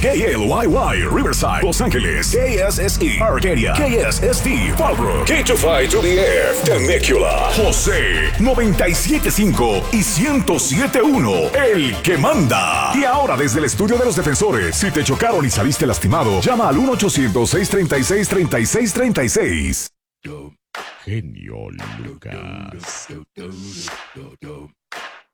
KLYY, Riverside, Los Ángeles. KSSE, Arcadia. KSST, Fallbrook. K252 to the Air, Temecula. José, 97.5 y 107.1, el que manda. Y ahora desde el estudio de los defensores, si te chocaron y saliste lastimado, llama al 1-800-636-3636. Genio Lucas.